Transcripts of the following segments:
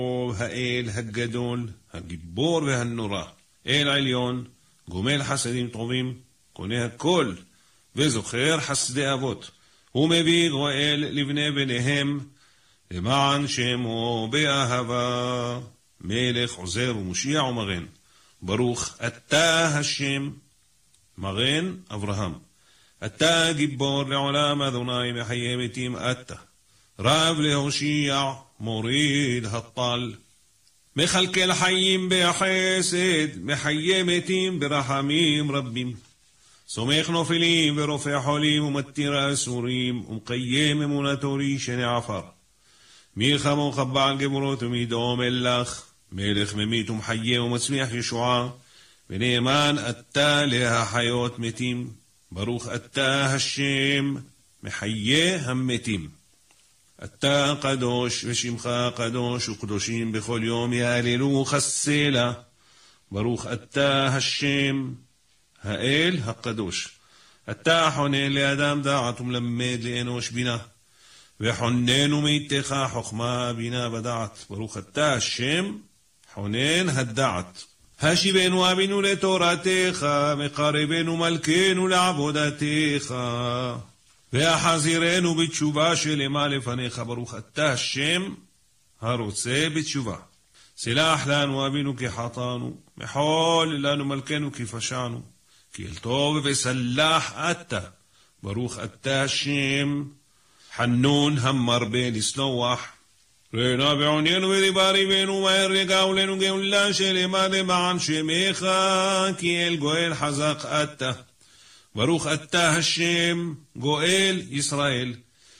האל הגדול, הגיבור והנורא, אל עליון, גומל חסדים טובים, קונה הכל, וזוכר חסדי אבות. הוא מביא גואל לבני בניהם, למען שמו באהבה. מלך עוזר ומושיע ומגן. ברוך אתה השם, מגן אברהם. אתה גיבור לעולם, אדוני מחיה מתים אתה. רב להושיע, מוריד הטל. מחלקל חיים בחסד, מחיה מתים ברחמים רבים. סומך נופלים ורופא חולים ומתיר אסורים, ומקיים אמונתו רישני עפר. מי כמוך בעל גבורות ומידו מלך, מלך ממית ומחיה ומצמיח ישועה, ונאמן אתה להחיות מתים. ברוך אתה השם, מחיה המתים. אתה קדוש ושמך קדוש, וקדושים בכל יום יהללו חסלה. ברוך אתה השם, האל הקדוש. אתה חונן לאדם דעת ומלמד לאנוש בינה, וחוננו מאיתך חוכמה בינה ודעת. ברוך אתה השם, חונן הדעת. השיבנו אבינו לתורתך, מקרבנו מלכנו לעבודתך, והחזירנו בתשובה שלמה לפניך. ברוך אתה השם, הרוצה בתשובה. סלח לנו אבינו כי חטאנו, מחול לנו מלכנו כי פשענו, כי אל טוב וסלח אתה. ברוך אתה השם, חנון המרבה לסלוח. ראינו בעוניינו ודיברינו מהר יגעו לנו גאולה שלמה למען שמך, כי אל גואל חזק אתה. ברוך אתה השם, גואל ישראל.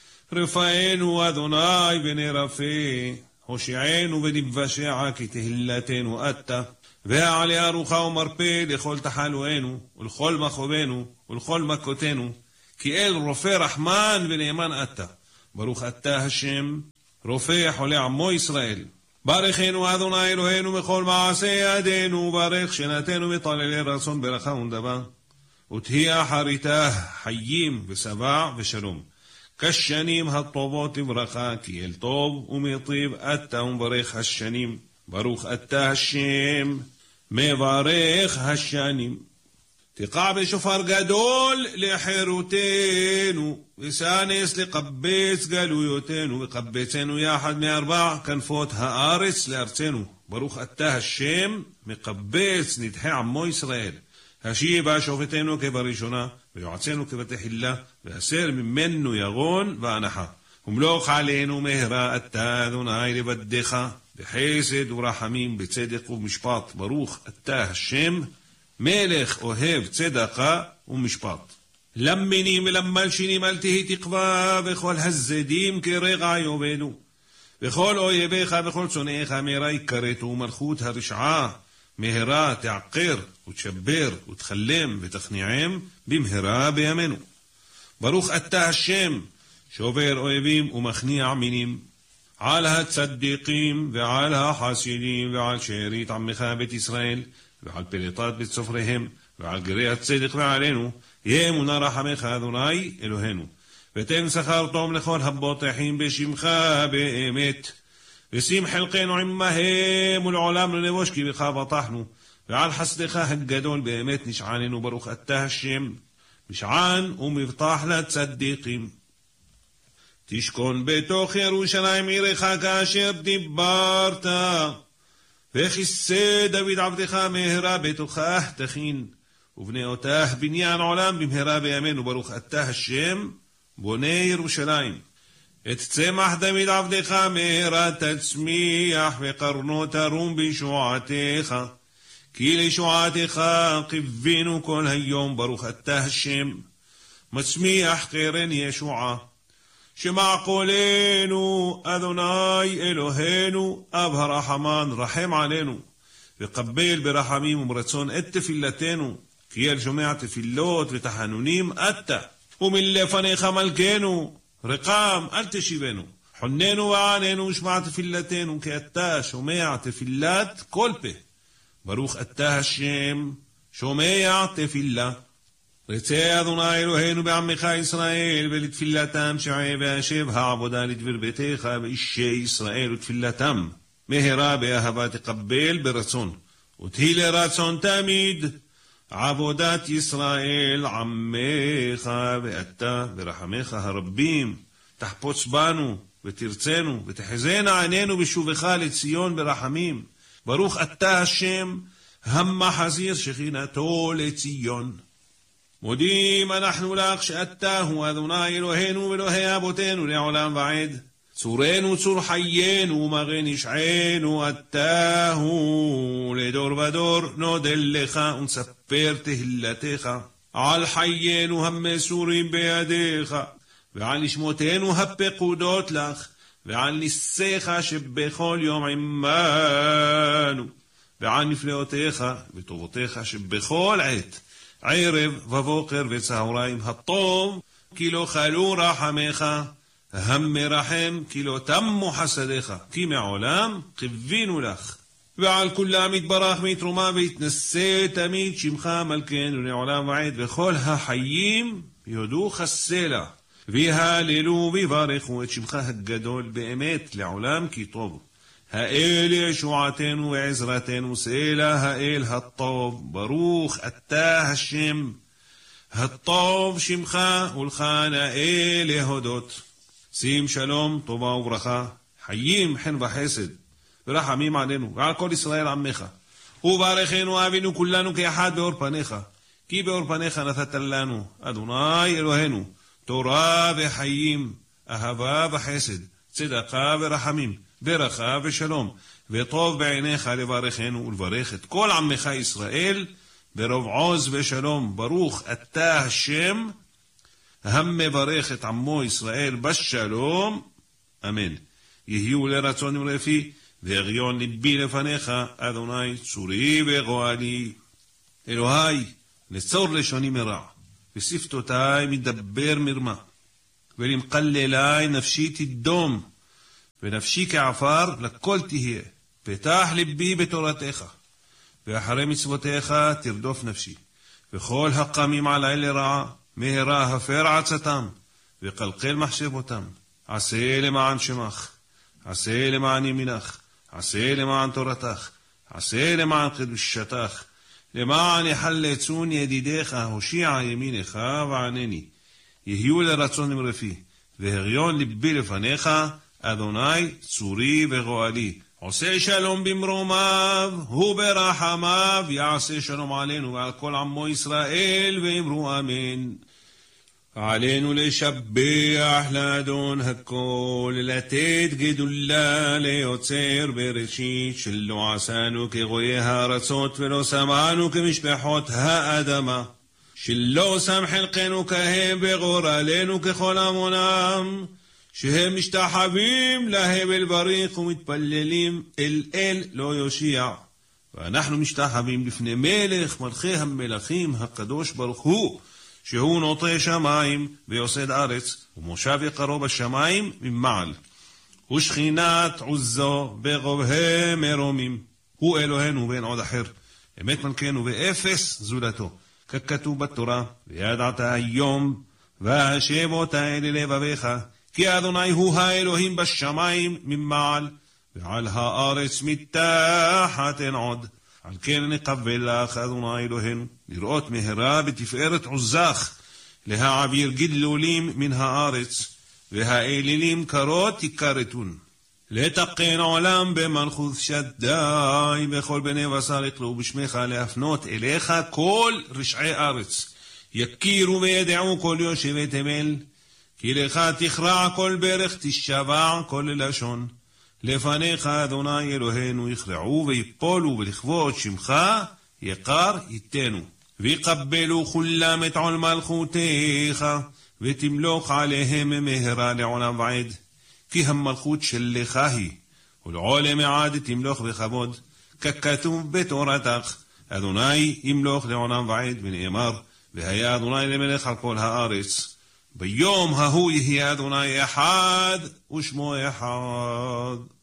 רפאנו אדוני ונרפא, הושיענו ונבשע, כי תהילתנו אתה. והעלי ארוחה ומרפא לכל תחלואנו, ולכל מכאובנו, ולכל מכותנו, כי אל רופא רחמן ונאמן אתה. ברוך אתה השם, רופא חולי עמו ישראל. ברכנו אדוני אלוהינו בכל מעשה ידינו, ברך שנתנו מטללי רצון ברכה ונדבה, ותהיה אחריתה חיים ושבע ושלום, כשנים הטובות לברכה, כי אל טוב ומטיב אתה ומברך השנים. ברוך אתה השם, מברך השנים. תקע בשופר גדול לחירותנו, וסנס לקבץ גלויותנו, וקבצנו יחד מארבע כנפות הארץ לארצנו. ברוך אתה השם, מקבץ נדחי עמו ישראל. השיבה שופטנו כבראשונה, ויועצנו כבתחילה, והסר ממנו ירון ואנחה. ומלוך עלינו מהרה אתה אדוני לבדך, בחסד ורחמים, בצדק ובמשפט. ברוך אתה השם, מלך אוהב צדקה ומשפט. למנים ולמלשינים אל תהי תקווה, וכל הזדים כרגע יאבדו, וכל אויביך וכל שונאיך מהרה יכרתו, ומלכות הרשעה מהרה תעקר ותשבר ותחלם ותכניעם במהרה בימינו. ברוך אתה השם, שובר אויבים ומכניע מינים, על הצדיקים ועל החסידים ועל שארית עמך בית ישראל, ועל פליטת בית סופריהם, ועל גרי הצדק ועלינו, יהיה אמונה רחמך אדוני אלוהינו. ותן שכר טוב לכל הבוטחים בשמך באמת, ושים חלקנו עמהם ולעולם לא נבוש, כי בך בטחנו, ועל חסדך הגדול באמת נשעננו. ברוך אתה השם, משען ומבטח לצדיקים. תשכון בתוך ירושלים עירך כאשר דיברת, וכיסא דוד עבדך מהרה בתוכה תכין, ובני אותך בניין עולם במהרה בימינו. ברוך אתה השם, בונה ירושלים. את צמח דוד עבדך מהרה תצמיח, וקרנו תרום בישועתך, כי לישועתך קיווינו כל היום. ברוך אתה השם, מצמיח קרן ישועה. שמע קולנו אדוני אלוהינו, אב הרחמן, רחם עלינו, וקבל ברחמים וברצון את תפילתנו, כי אל שומע תפילות ותחנונים אתה. ומלפניך מלכנו, רקם אל תשיבנו, חוננו ועננו ושמע תפילתנו, כי אתה שומע תפילת כל פה. ברוך אתה השם, שומע תפילה. רצה אדוני אלוהינו בעמך ישראל, ולתפילתם שעי והשב העבודה לדבר ביתך ואישי ישראל ותפילתם. מהרה באהבה תקבל ברצון, ותהי לרצון תמיד, עבודת ישראל עמך, ואתה ברחמך הרבים, תחפוץ בנו ותרצנו, ותחזינה עינינו בשובך לציון ברחמים. ברוך אתה השם, המחזיר שכינתו לציון. מודים אנחנו לך שאתה הוא אדוני אלוהינו ואלוהי אבותינו לעולם ועד. צורנו צור חיינו ומגן ישענו, אתה הוא לדור ודור נודל לך ונספר תהילתך. על חיינו המסורים בידיך, ועל נשמותינו הפקודות לך, ועל ניסיך שבכל יום עמנו, ועל נפלאותיך וטובותיך שבכל עת, ערב ובוקר וצהריים, הטוב כי לא חלו רחמך, המרחם כי לא תמו חסדיך, כי מעולם קיווינו לך. ועל כולם יתברך ויתרומה ויתנשא תמיד שמך מלכנו לעולם ועד, וכל החיים יודו חסלה ויהללו ויברכו את שמך הגדול באמת לעולם כי טוב. האל ישועתנו ועזרתנו, סלע האל הטוב, ברוך אתה השם הטוב שמך, ולך נאה להודות. שים שלום טובה וברכה, חיים חן וחסד ורחמים עלינו ועל כל ישראל עמך, וברכנו אבינו כולנו כאחד באור פניך, כי באור פניך נתת לנו אדוני אלוהינו תורה וחיים, אהבה וחסד, צדקה ורחמים, ברכה ושלום, וטוב בעיניך לברכנו ולברך את כל עמך ישראל ברוב עוז ושלום. ברוך אתה השם המברך את עמו ישראל בשלום, אמן. יהיו לרצון ולפי והריון ליבי לפניך, אדוני צורי וגואלי. אלוהי, נצור לשוני מרע, ושפתותי מדבר מרמה, ולמקללי נפשי תדום, ונפשי כעפר לכל תהיה. פתח ליבי בתורתך, ואחרי מצוותיך תרדוף נפשי. וכל הקמים עלי לרעה, מהרה הפר עצתם, וקלקל מחשבותם. עשה למען שמך, עשה למען ימינך, עשה למען תורתך, עשה למען קדושתך, למען יחלצון ידידיך, הושיע ימינך וענני. יהיו לרצון מרפי, והריון ליבי לפניך, אדוני צורי וגואלי. עושה שלום במרומיו וברחמיו, יעשה שלום עלינו ועל כל עמו ישראל, ואמרו אמן. עלינו לשבח לאדון הכל, לתת גדולה ליוצר בראשית, שלא עשנו כגויי הארצות ולא שמענו כמשפחות האדמה, שלא שם חלקנו כהם וגורלנו ככל המונם, שהם משתחווים להבל בריך ומתפללים אל לא יושיע. ואנחנו משתחווים לפני מלך מלכי המלכים הקדוש ברוך הוא, שהוא נוטה שמיים ויוסד ארץ, ומושב יקרו בשמיים ממעל. הוא שכינת עוזו ברובהם מרומים. הוא אלוהינו ואין עוד אחר, אמת מלכנו ואפס זולתו, ככתוב בתורה, וידעת היום והשב אותה אל לבביך, כי אדוני הוא האלוהים בשמיים ממעל, ועל הארץ מתחת אין עוד. על כן נקבל לך אדוני אלוהינו, לראות מהרה בתפארת עוזך, להעביר גדלולים מן הארץ, והאלילים קרות יכרתון. לתקן עולם במלכות שדי, וכל בני בשר יקראו בשמך, להפנות אליך כל רשעי ארץ. יכירו וידעו כל יושבי תבל, כי לך תכרע כל ברך, תשבע כל לשון. לפניך אדוני אלוהינו יכרעו ויפולו, ולכבוד שמך יקר ייתנו. ויקבלו כולם את עול מלכותך, ותמלוך עליהם מהרה לעולם ועד. כי המלכות שלך היא, ולעולם עד תמלוך בכבוד, ככתוב בתורתך, אדוני ימלוך לעולם ועד, ונאמר, והיה אדוני למלך על כל הארץ. ביום ההוא יהיה אדוני אחד ושמו אחד.